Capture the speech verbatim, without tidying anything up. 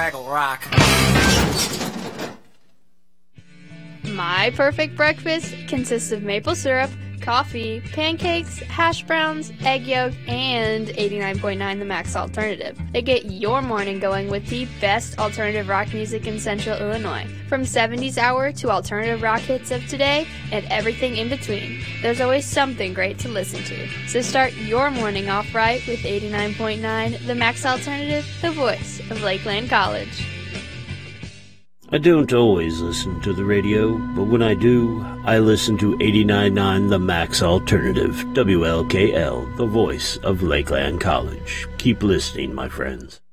Fraggle Rock. My perfect breakfast consists of maple syrup, coffee, pancakes, hash browns, egg yolk, and eighty-nine point nine The Max Alternative. They get your morning going with the best alternative rock music in Central Illinois. From seventies hour to alternative rock hits of today and everything in between, there's always something great to listen to. So start your morning off right with eighty-nine point nine The Max Alternative, the voice of Lakeland College. I don't always listen to the radio, but when I do, I listen to eighty-nine point nine The Max Alternative, W L K L, the voice of Lakeland College. Keep listening, my friends.